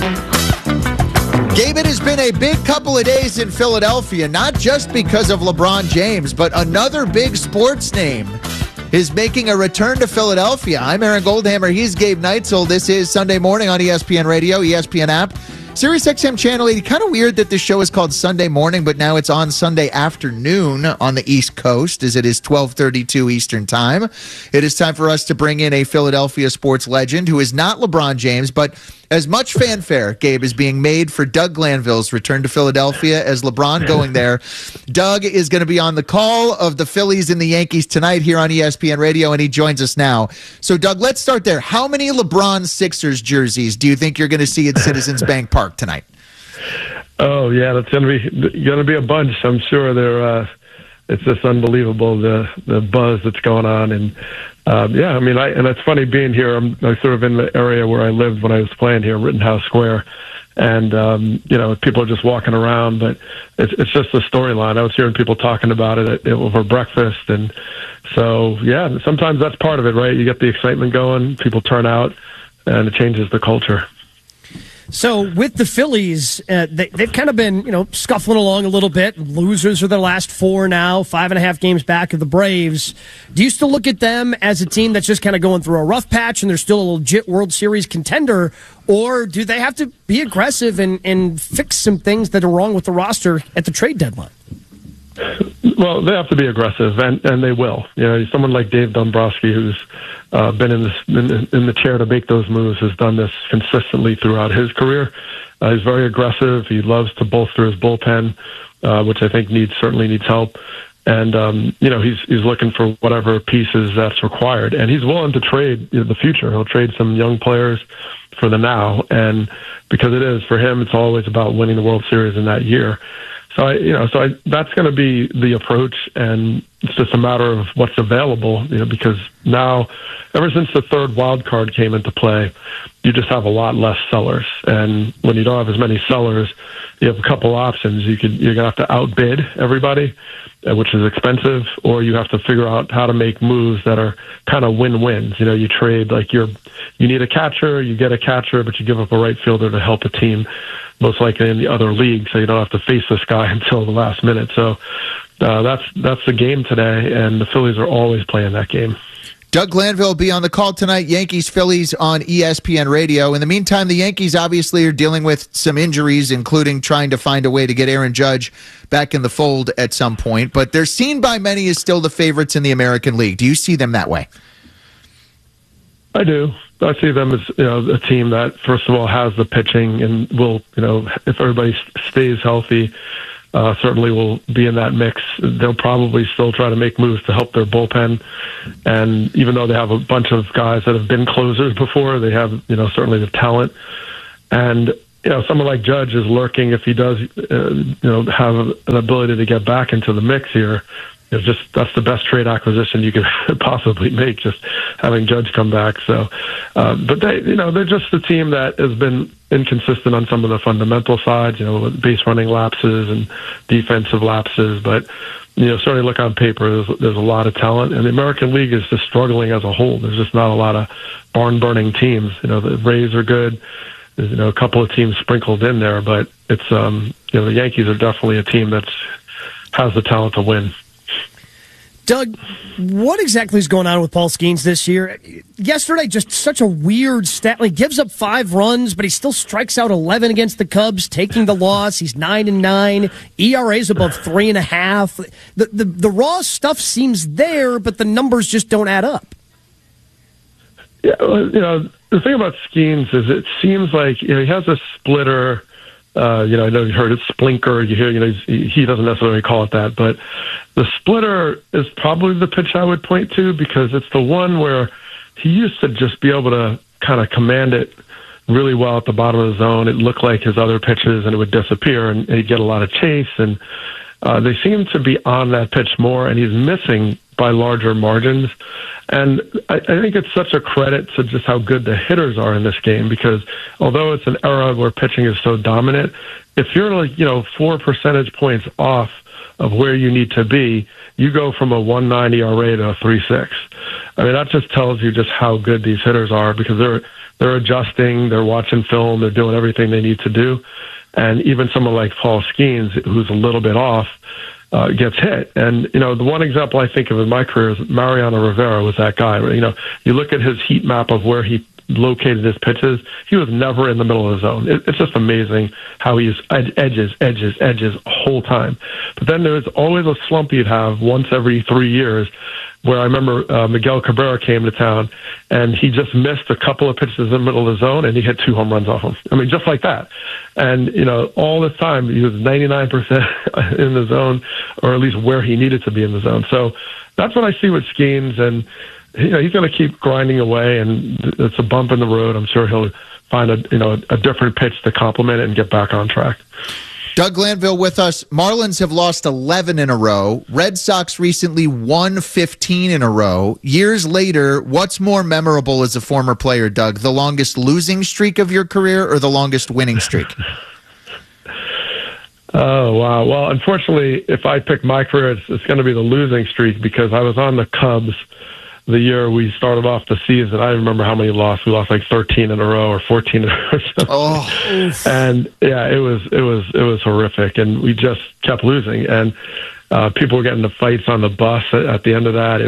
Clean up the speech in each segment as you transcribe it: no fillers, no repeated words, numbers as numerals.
Gabe, it has been a big couple of days in Philadelphia, not just because of LeBron James, but another big sports name is making a return to Philadelphia. I'm Aaron Goldhammer. He's Gabe Neitzel. This is Sunday Morning on ESPN Radio, ESPN app, Sirius XM Channel 80. Kind of weird that this show is called Sunday Morning, but now it's on Sunday afternoon on the East Coast, as it is 12:32 Eastern Time. It is time for us to bring in a Philadelphia sports legend who is not LeBron James, but as much fanfare, Gabe, is being made for Doug Glanville's return to Philadelphia as LeBron going there. Doug is going to be on the call of the Phillies and the Yankees tonight here on ESPN Radio, and he joins us now. So, Doug, let's start there. How many LeBron Sixers jerseys do you think you're going to see at Citizens Bank Park tonight? Oh, yeah, that's going to be a bunch. I'm sure they're. It's just unbelievable the buzz that's going on, and yeah, I mean, and it's funny being here. I'm sort of in the area where I lived when I was playing here, Rittenhouse Square, and you know, people are just walking around, but it's just a storyline. I was hearing people talking about it over breakfast, and so yeah, sometimes that's part of it, right? You get the excitement going, people turn out, and it changes the culture. So with the Phillies, they've kind of been, scuffling along a little bit. Losers are their last four now, 5.5 games back of the Braves. Do you still look at them as a team that's just kind of going through a rough patch and they're still a legit World Series contender? Or do they have to be aggressive and fix some things that are wrong with the roster at the trade deadline? Well, they have to be aggressive, and they will. Someone like Dave Dombrowski, who's been in the chair to make those moves, has done this consistently throughout his career. He's very aggressive. He loves to bolster his bullpen, which I think certainly needs help. And he's looking for whatever pieces that's required, and he's willing to trade the future. He'll trade some young players for the now, and because it is for him, it's always about winning the World Series in that year. So that's going to be the approach, and it's just a matter of what's available, because now, ever since the third wild card came into play, you just have a lot less sellers. And when you don't have as many sellers, you have a couple options. You're going to have to outbid everybody, which is expensive, or you have to figure out how to make moves that are kind of win-wins. You trade, like you need a catcher, you get a catcher, but you give up a right fielder to help a team, most likely in the other league, so you don't have to face this guy until the last minute. So that's the game today, and the Phillies are always playing that game. Doug Glanville will be on the call tonight, Yankees-Phillies on ESPN Radio. In the meantime, the Yankees obviously are dealing with some injuries, including trying to find a way to get Aaron Judge back in the fold at some point. But they're seen by many as still the favorites in the American League. Do you see them that way? I do. I see them as a team that, first of all, has the pitching and will, if everybody stays healthy, certainly will be in that mix. They'll probably still try to make moves to help their bullpen. And even though they have a bunch of guys that have been closers before, they have, certainly the talent. And, someone like Judge is lurking if he does, have an ability to get back into the mix here. That's the best trade acquisition you could possibly make, just having Judge come back. So, but they're just the team that has been inconsistent on some of the fundamental sides, with base running lapses and defensive lapses. But, certainly look on paper, there's a lot of talent, and the American League is just struggling as a whole. There's just not a lot of barn-burning teams. The Rays are good. There's, a couple of teams sprinkled in there, but it's, the Yankees are definitely a team that has the talent to win. Doug, what exactly is going on with Paul Skeens this year? Yesterday, just such a weird stat. He gives up 5 runs, but he still strikes out 11 against the Cubs, taking the loss. He's 9-9. ERA's above 3.5. The raw stuff seems there, but the numbers just don't add up. Yeah, the thing about Skeens is it seems like he has a splitter. I know you heard it, splinker. You hear, he doesn't necessarily call it that, but the splitter is probably the pitch I would point to, because it's the one where he used to just be able to kind of command it really well at the bottom of the zone. It looked like his other pitches, and it would disappear, and he'd get a lot of chase. And they seem to be on that pitch more, and he's missing by larger margins. And I think it's such a credit to just how good the hitters are in this game, because although it's an era where pitching is so dominant, if you're 4 percentage points off of where you need to be, you go from a 1.90 ERA to a 3.6. I mean, that just tells you just how good these hitters are, because they're they're adjusting, they're watching film, they're doing everything they need to do. And even someone like Paul Skeens, who's a little bit off, gets hit. And, the one example I think of in my career is Mariano Rivera was that guy. You look at his heat map of where he located his pitches, he was never in the middle of the zone. It's just amazing how he's edges the whole time. But then there's always a slump you'd have once every 3 years where I remember Miguel Cabrera came to town and he just missed a couple of pitches in the middle of the zone and he hit 2 home runs off him. I mean, just like that. And, all this time he was 99% in the zone, or at least where he needed to be in the zone. So that's what I see with Skeens, and he's going to keep grinding away, and it's a bump in the road. I'm sure he'll find a different pitch to complement it and get back on track. Doug Glanville with us. Marlins have lost 11 in a row. Red Sox recently won 15 in a row. Years later, what's more memorable as a former player, Doug? The longest losing streak of your career or the longest winning streak? Oh, wow. Well, unfortunately, if I pick my career, it's going to be the losing streak, because I was on the Cubs the year we started off the season. I remember how many lost. We lost like 13 in a row or 14 in a row. Oh, and yeah, it was horrific, and we just kept losing. And people were getting into fights on the bus at the end of that. It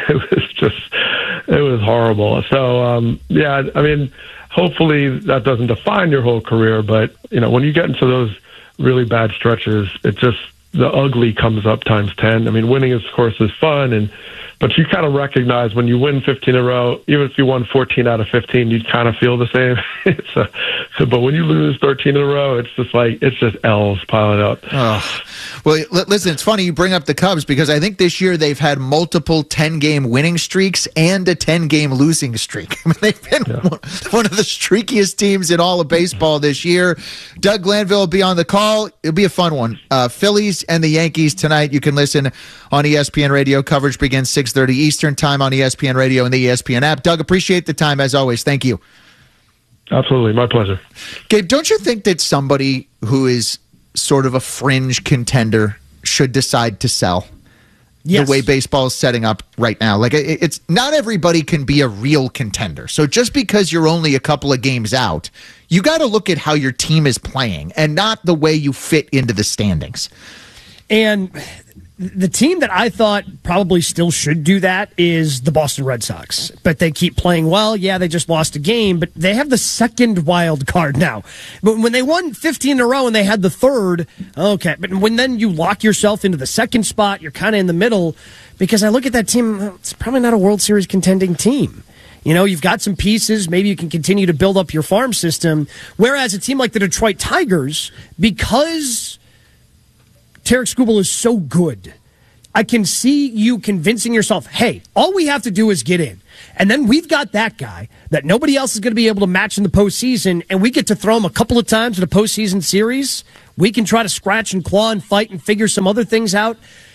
was horrible. So yeah, I mean, hopefully that doesn't define your whole career, but when you get into those really bad stretches, the ugly comes up times 10. I mean, winning, of course, is fun, but you kind of recognize when you win 15 in a row, even if you won 14 out of 15, you'd kind of feel the same. But when you lose 13 in a row, it's just L's piling up. Oh. Well, listen, it's funny you bring up the Cubs, because I think this year they've had multiple 10-game winning streaks and a 10-game losing streak. I mean, they've been one of the streakiest teams in all of baseball this year. Doug Glanville will be on the call. It'll be a fun one. Phillies and the Yankees tonight. You can listen on ESPN Radio. Coverage begins 6:30 Eastern time on ESPN Radio and the ESPN app. Doug, appreciate the time as always. Thank you. Absolutely. My pleasure. Gabe, don't you think that somebody who is sort of a fringe contender should decide to sell? Yes. The way baseball is setting up right now. Like, it's not everybody can be a real contender. So just because you're only a couple of games out, you got to look at how your team is playing and not the way you fit into the standings. And the team that I thought probably still should do that is the Boston Red Sox. But they keep playing well. Yeah, they just lost a game, but they have the second wild card now. But when they won 15 in a row and they had the third, okay. But when then you lock yourself into the second spot, you're kind of in the middle. Because I look at that team, it's probably not a World Series contending team. You've got some pieces. Maybe you can continue to build up your farm system. Whereas a team like the Detroit Tigers, because Tarek Skubal is so good, I can see you convincing yourself, hey, all we have to do is get in. And then we've got that guy that nobody else is going to be able to match in the postseason, and we get to throw him a couple of times in a postseason series. We can try to scratch and claw and fight and figure some other things out.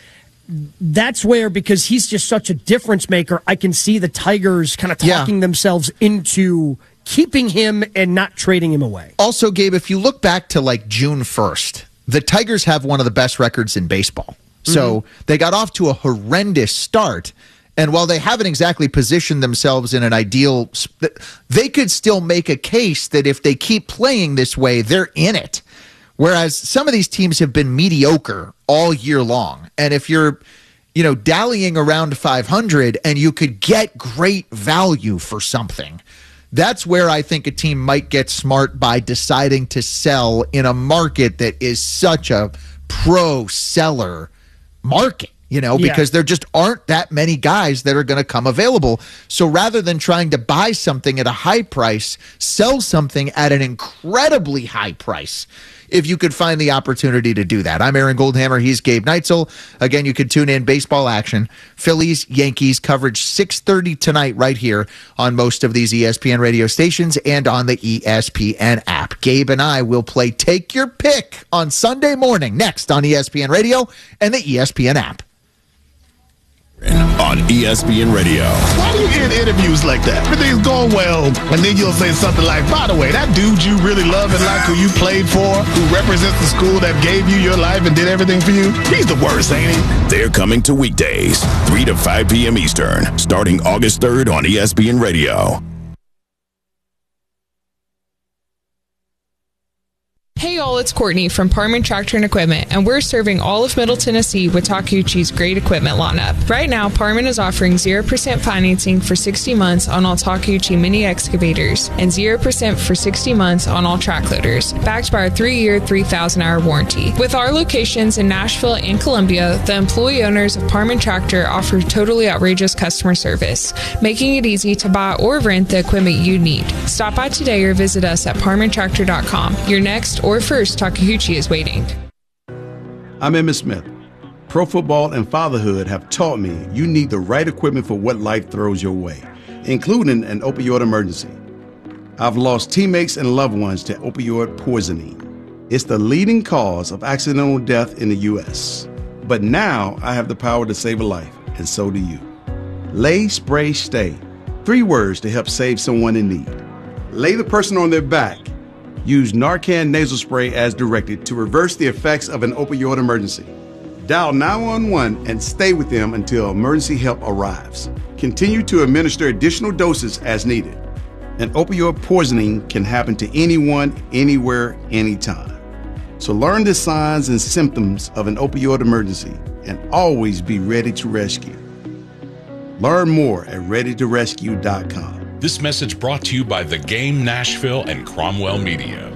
That's where, because he's just such a difference maker, I can see the Tigers kind of talking themselves into keeping him and not trading him away. Also, Gabe, if you look back to like June 1st, the Tigers have one of the best records in baseball. So they got off to a horrendous start. And while they haven't exactly positioned themselves in an ideal, they could still make a case that if they keep playing this way, they're in it. Whereas some of these teams have been mediocre all year long. And if you're, dallying around 500 and you could get great value for something, that's where I think a team might get smart by deciding to sell in a market that is such a pro-seller market, because there just aren't that many guys that are going to come available. So rather than trying to buy something at a high price, sell something at an incredibly high price, if you could find the opportunity to do that. I'm Aaron Goldhammer. He's Gabe Neitzel. Again, you can tune in baseball action. Phillies, Yankees coverage 6:30 tonight right here on most of these ESPN radio stations and on the ESPN app. Gabe and I will play Take Your Pick on Sunday morning next on ESPN Radio and the ESPN app. On ESPN Radio. Why do you end interviews like that? Everything's going well, and then you'll say something like, by the way, that dude you really love and like, who you played for, who represents the school that gave you your life and did everything for you, he's the worst, ain't he? They're coming to weekdays, 3 to 5 p.m. Eastern, starting August 3rd on ESPN Radio. Hey y'all, it's Courtney from Parman Tractor and Equipment, and we're serving all of Middle Tennessee with Takeuchi's great equipment lineup. Right now, Parman is offering 0% financing for 60 months on all Takeuchi mini excavators and 0% for 60 months on all track loaders, backed by our 3-year, 3,000-hour warranty. With our locations in Nashville and Columbia, the employee owners of Parman Tractor offer totally outrageous customer service, making it easy to buy or rent the equipment you need. Stop by today or visit us at parmantractor.com. Your next or first Takeuchi is waiting. I'm Emmitt Smith. Pro football and fatherhood have taught me you need the right equipment for what life throws your way, including an opioid emergency. I've lost teammates and loved ones to opioid poisoning. It's the leading cause of accidental death in the U.S. But now I have the power to save a life, and so do you. Lay, Spray, Stay. 3 words to help save someone in need. Lay the person on their back. Use Narcan nasal spray as directed to reverse the effects of an opioid emergency. Dial 911 and stay with them until emergency help arrives. Continue to administer additional doses as needed. An opioid poisoning can happen to anyone, anywhere, anytime. So learn the signs and symptoms of an opioid emergency and always be ready to rescue. Learn more at readytorescue.com. This message brought to you by The Game Nashville and Cromwell Media.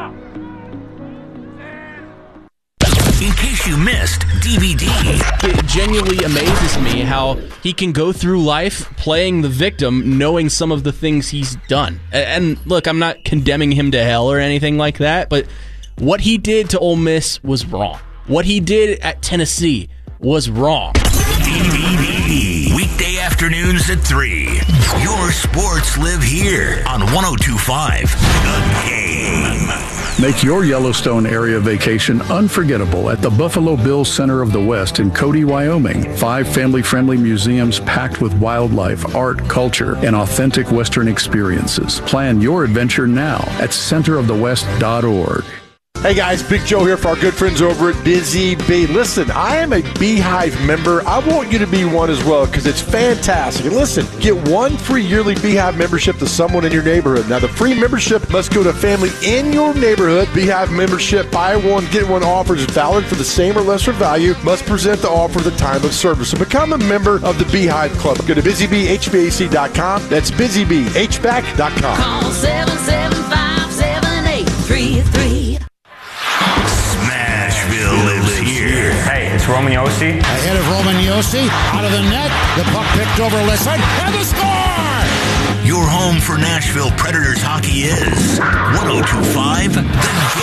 In case you missed DVD. It genuinely amazes me how he can go through life playing the victim, knowing some of the things he's done. And look, I'm not condemning him to hell or anything like that, but what he did to Ole Miss was wrong. What he did at Tennessee was wrong. DVD. Weekday afternoons at 3. Your sports live here on 102.5 The Game. Make your Yellowstone area vacation unforgettable at the Buffalo Bills Center of the West in Cody, Wyoming. 5 family-friendly museums packed with wildlife, art, culture, and authentic Western experiences. Plan your adventure now at centerofthewest.org. Hey guys, Big Joe here for our good friends over at Busy Bee. Listen, I am a Beehive member. I want you to be one as well because it's fantastic. And listen, get 1 free yearly Beehive membership to someone in your neighborhood. Now, the free membership must go to a family in your neighborhood. Beehive membership, buy one, get one offers is valid for the same or lesser value. Must present the offer at the time of service. So become a member of the Beehive Club. Go to busybhvac.com. That's busybhvac.com. Call 775-7833. Smashville lives here. Hey, it's Roman Yossi. Ahead of Roman Yossi, out of the net, the puck picked over Lisson, and the score! Your home for Nashville Predators hockey is 102.5 The